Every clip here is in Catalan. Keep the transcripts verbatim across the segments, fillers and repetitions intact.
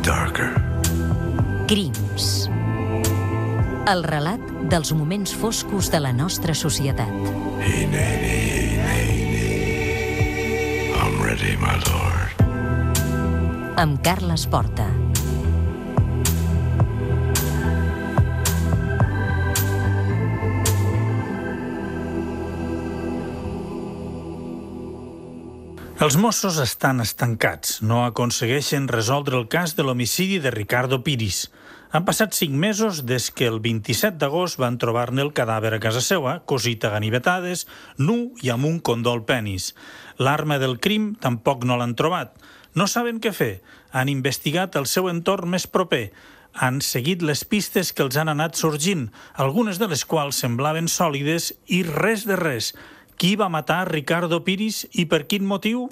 darker. Crims. El relat dels moments foscos de la nostra societat. Hey, Nanny, hey, Nanny. I'm ready, my lord. Amb Carles Porta. Els Mossos estan estancats. No aconsegueixen resoldre el cas de l'homicidi de Ricardo Piris. Han passat cinc mesos des que el vint-i-set d'agost van trobar-ne el cadàver a casa seva, cosit a ganivetades, nu i amb un condol penis. L'arma del crim tampoc no l'han trobat. No saben què fer. Han investigat el seu entorn més proper. Han seguit les pistes que els han anat sorgint, algunes de les quals semblaven sòlides i res de res. Qui va matar Ricardo Piris i per quin motiu?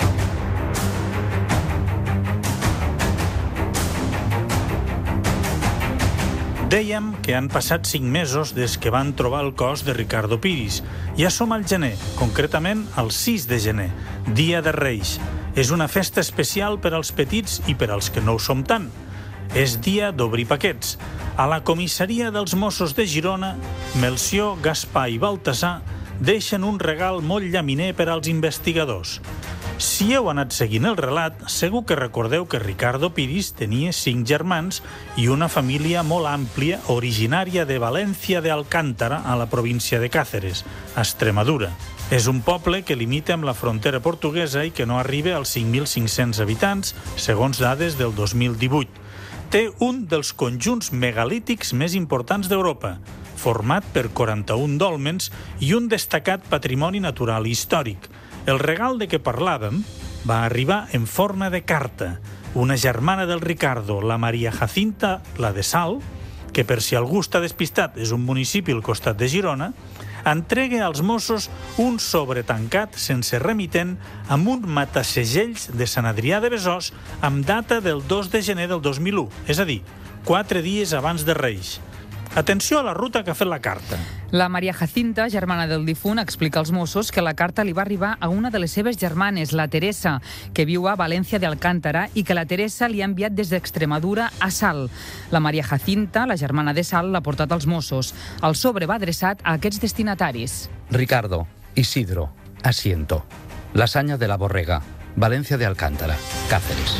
Dèiem que han passat cinc mesos des que van trobar el cos de Ricardo Piris. Ja som al gener, concretament el sis de gener, dia de Reis. És una festa especial per als petits i per als que no ho som tant. És dia d'obrir paquets. A la comissaria dels Mossos de Girona, Melcior, Gaspar i Baltasar deixen un regal molt llaminer per als investigadors. Si heu anat seguint el relat, segur que recordeu que Ricardo Piris tenia cinc germans i una família molt àmplia originària de València de Alcántara, a la província de Càceres, a Extremadura. És un poble que limita amb la frontera portuguesa i que no arriba als cinc mil cinc-cents habitants, segons dades del dos mil divuit. Té un dels conjunts megalítics més importants d'Europa, format per quaranta-un dòlmens i un destacat patrimoni natural i històric. El regal de què parlàvem va arribar en forma de carta. Una germana del Ricardo, la Maria Jacinta, la de Sal, que per si algú està despistat és un municipi al costat de Girona, entrega als Mossos un sobre tancat sense remitent amb un matasegells de Sant Adrià de Besòs amb data del dos de gener del dos mil u, és a dir, quatre dies abans de Reis. Atenció a la ruta que ha fet la carta. La Maria Jacinta, germana del difunt, explica als Mossos que la carta li va arribar a una de les seves germanes, la Teresa, que viu a València de Alcántara, i que la Teresa li ha enviat des d'Extremadura a Sal. La Maria Jacinta, la germana de Sal, l'ha portat als Mossos. El sobre va adreçat a aquests destinataris. Ricardo, Isidro, Asiento, Lasaña de la Borrega, València de Alcántara, Cáceres.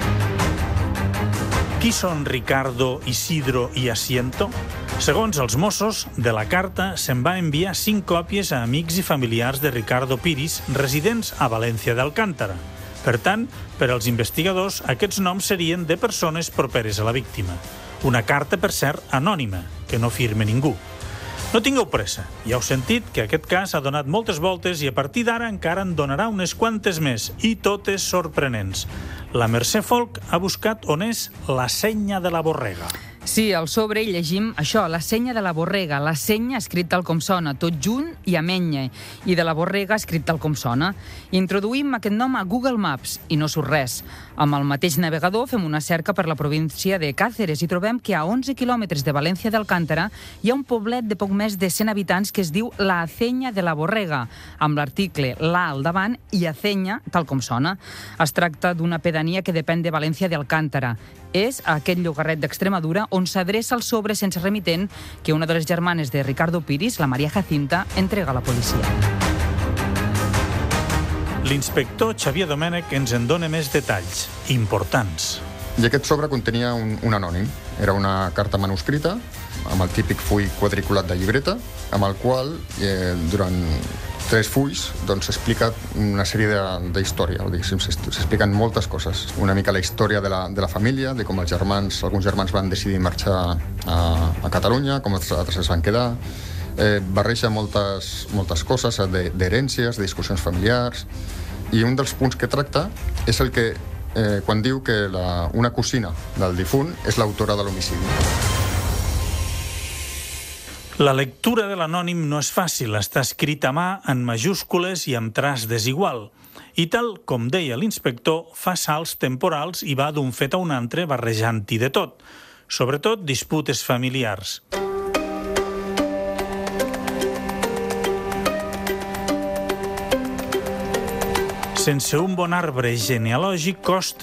Qui són Ricardo, Isidro i Asiento? Segons els Mossos, de la carta se'n va enviar cinc còpies a amics i familiars de Ricardo Piris, residents a València d'Alcántara. Per tant, per als investigadors, aquests noms serien de persones properes a la víctima. Una carta, per cert, anònima, que no firma ningú. No tingueu pressa. Ja heu sentit que aquest cas ha donat moltes voltes i a partir d'ara encara en donarà unes quantes més, i totes sorprenents. La Mercè Folk ha buscat on és la senya de la borrega. Sí, al sobre hi llegim això, la senya de la borrega, la senya escrit tal com sona, tot junt i amb enya, i de la borrega escrit tal com sona. Introduïm aquest nom a Google Maps i no surt res. Amb el mateix navegador fem una cerca per la província de Càceres i trobem que a onze quilòmetres de València d'Alcántara hi ha un poblet de poc més de cent habitants que es diu la Acenya de la Borrega, amb l'article la al davant i Acenya tal com sona. Es tracta d'una pedania que depèn de València d'Alcántara. És a aquest llogarret d'Extremadura on s'adreça el sobre sense remitent que una de les germanes de Ricardo Piris, la Maria Jacinta, entrega a la policia. L'inspector Xavier Domènech ens en dona més detalls, importants. I aquest sobre contenia un, un anònim. Era una carta manuscrita, amb el típic full quadriculat de llibreta, amb el qual, eh, durant tres fulls, doncs s'explica una sèrie d'història, s'expliquen moltes coses. Una mica la història de la, de la família, de com els germans, alguns germans van decidir marxar a, a Catalunya, com els altres es van quedar. Eh, barreja moltes, moltes coses d'herències, de discussions familiars, i un dels punts que tracta és el que, eh, quan diu que la, una cosina del difunt és l'autora de l'homicidi. La lectura de l'anònim no és fàcil, està escrit a mà en majúscules i amb traç desigual. I tal com deia l'inspector, fa salts temporals i va d'un fet a un altre barrejant-hi de tot, sobretot disputes familiars. Sense un bon arbre genealògic costa